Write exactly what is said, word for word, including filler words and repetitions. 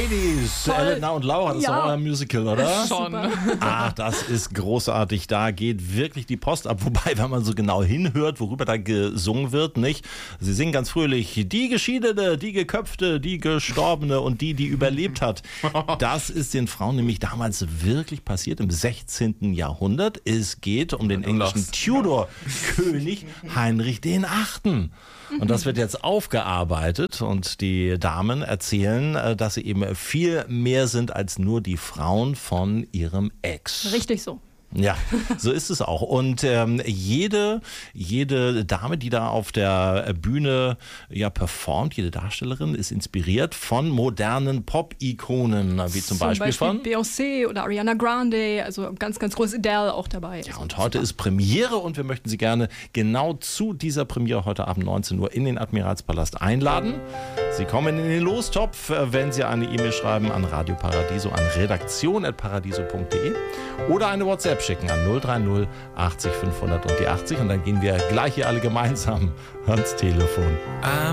Ladies, Toll. Elena und Laura, das Ja. ist doch euer Musical, oder? Schon. Ach, das ist großartig. Da geht wirklich die Post ab. Wobei, wenn man so genau hinhört, worüber da gesungen wird, nicht? Sie singen ganz fröhlich, die Geschiedene, die Geköpfte, die Gestorbene und die, die überlebt hat. Das ist den Frauen nämlich damals wirklich passiert im sechzehnten Jahrhundert. Es geht um den englischen Tudor-König Heinrich den Achten. Und das wird jetzt aufgearbeitet und die Damen erzählen, dass sie eben viel mehr sind als nur die Frauen von ihrem Ex. Richtig so. Ja, so ist es auch. Und ähm, jede, jede Dame, die da auf der Bühne ja performt, jede Darstellerin, ist inspiriert von modernen Pop-Ikonen, wie zum, zum Beispiel, Beispiel von Beyoncé oder Ariana Grande, also ganz, ganz groß, Adele auch dabei. Ja, also und heute super. Ist Premiere und wir möchten Sie gerne genau zu dieser Premiere heute Abend neunzehn Uhr in den Admiralspalast einladen. Sie kommen in den Lostopf, wenn Sie eine E-Mail schreiben an Radio Paradiso, an redaktion at paradiso punkt de oder eine WhatsApp schicken an null drei null achtzig fünfhundert und die achtzig und dann gehen wir gleich hier alle gemeinsam ans Telefon.